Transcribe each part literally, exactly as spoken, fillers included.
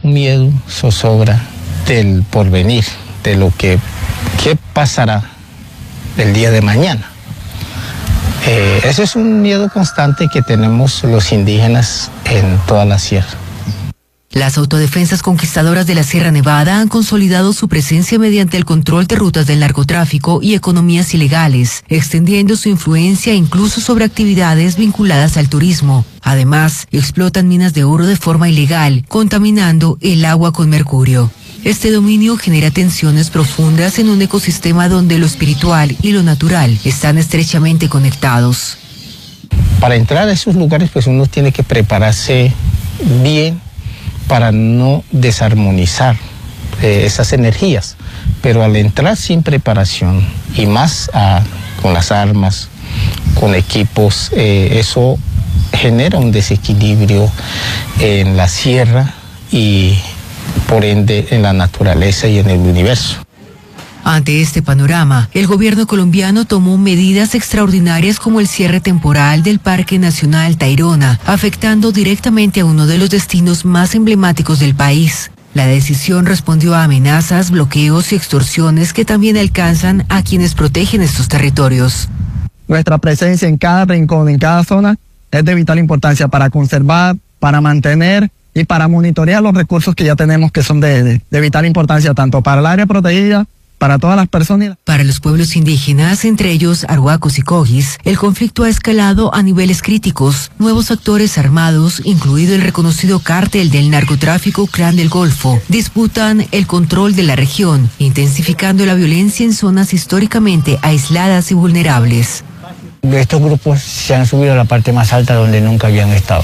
un miedo zozobra del porvenir, de lo que qué pasará el día de mañana. Eh, ese es un miedo constante que tenemos los indígenas en toda la sierra. Las autodefensas conquistadoras de la Sierra Nevada han consolidado su presencia mediante el control de rutas del narcotráfico y economías ilegales, extendiendo su influencia incluso sobre actividades vinculadas al turismo. Además, explotan minas de oro de forma ilegal, contaminando el agua con mercurio. Este dominio genera tensiones profundas en un ecosistema donde lo espiritual y lo natural están estrechamente conectados. Para entrar a esos lugares, pues uno tiene que prepararse bien para no desarmonizar eh, esas energías, pero al entrar sin preparación y más a, con las armas, con equipos, eh, eso genera un desequilibrio en la sierra y por ende en la naturaleza y en el universo. Ante este panorama, el gobierno colombiano tomó medidas extraordinarias como el cierre temporal del Parque Nacional Tayrona, afectando directamente a uno de los destinos más emblemáticos del país. La decisión respondió a amenazas, bloqueos y extorsiones que también alcanzan a quienes protegen estos territorios. Nuestra presencia en cada rincón, en cada zona, es de vital importancia para conservar, para mantener y para monitorear los recursos que ya tenemos, que son de, de, de vital importancia tanto para el área protegida, para todas las personas. Para los pueblos indígenas, entre ellos arhuacos y cogis, el conflicto ha escalado a niveles críticos. Nuevos actores armados, incluido el reconocido cártel del narcotráfico Clan del Golfo, disputan el control de la región, intensificando la violencia en zonas históricamente aisladas y vulnerables. Estos grupos se han subido a la parte más alta donde nunca habían estado.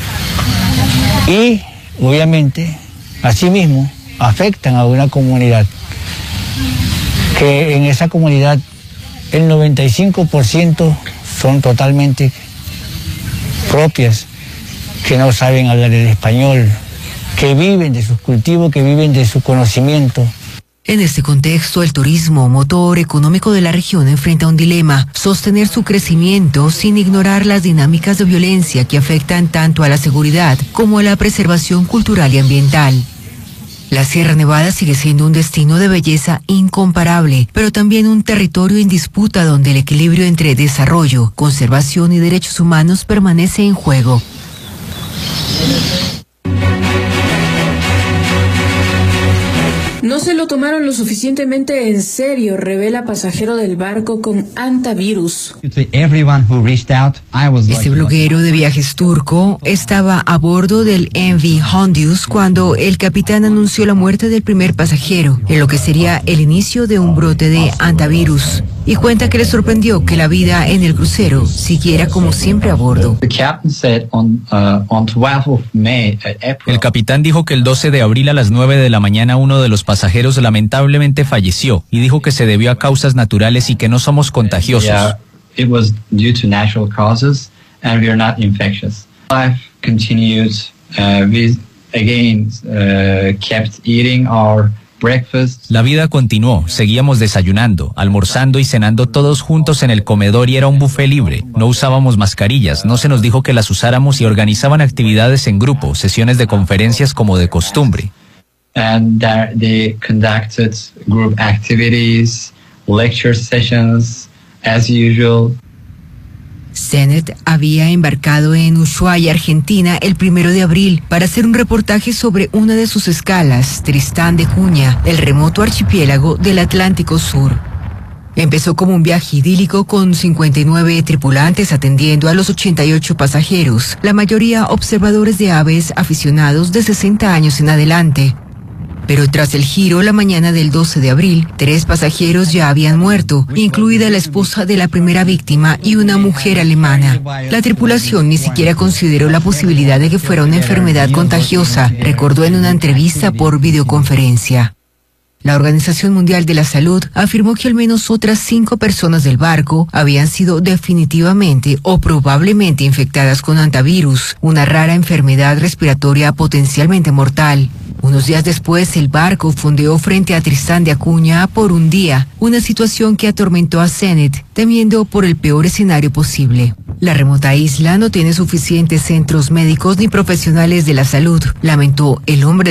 Y, obviamente, asimismo, afectan a una comunidad que en esa comunidad el noventa y cinco por ciento son totalmente propias, que no saben hablar el español, que viven de sus cultivos, que viven de su conocimiento. En este contexto, el turismo, motor económico de la región, enfrenta un dilema: sostener su crecimiento sin ignorar las dinámicas de violencia que afectan tanto a la seguridad como a la preservación cultural y ambiental. La Sierra Nevada sigue siendo un destino de belleza incomparable, pero también un territorio en disputa donde el equilibrio entre desarrollo, conservación y derechos humanos permanece en juego. No se lo tomaron lo suficientemente en serio, revela pasajero del barco con antivirus. Este bloguero de viajes turco estaba a bordo del M V Hondius cuando el capitán anunció la muerte del primer pasajero, en lo que sería el inicio de un brote de antivirus. Y cuenta que le sorprendió que la vida en el crucero siguiera como siempre a bordo. El capitán dijo que el doce de abril a las nueve de la mañana uno de los pasajeros lamentablemente falleció y dijo que se debió a causas naturales y que no somos contagiosos. Yeah, it was due to natural causes and we are not infectious. Life continued. Uh, we again uh, kept eating our breakfast. La vida continuó, seguíamos desayunando, almorzando y cenando todos juntos en el comedor y era un buffet libre. No usábamos mascarillas, no se nos dijo que las usáramos y organizaban actividades en grupo, sesiones de conferencias como de costumbre. And that they conducted group activities, lecture sessions, as usual. Zenet había embarcado en Ushuaia, Argentina, el primero de abril para hacer un reportaje sobre una de sus escalas, Tristán de Cunha, el remoto archipiélago del Atlántico Sur. Empezó como un viaje idílico con cincuenta y nueve tripulantes atendiendo a los ochenta y ocho pasajeros, la mayoría observadores de aves aficionados de sesenta años en adelante. Pero tras el giro, la mañana del doce de abril, tres pasajeros ya habían muerto, incluida la esposa de la primera víctima y una mujer alemana. La tripulación ni siquiera consideró la posibilidad de que fuera una enfermedad contagiosa, recordó en una entrevista por videoconferencia. La Organización Mundial de la Salud afirmó que al menos otras cinco personas del barco habían sido definitivamente o probablemente infectadas con antivirus, una rara enfermedad respiratoria potencialmente mortal. Unos días después, el barco fondeó frente a Tristán de Acuña por un día, una situación que atormentó a Zenet, temiendo por el peor escenario posible. La remota isla no tiene suficientes centros médicos ni profesionales de la salud, lamentó el hombre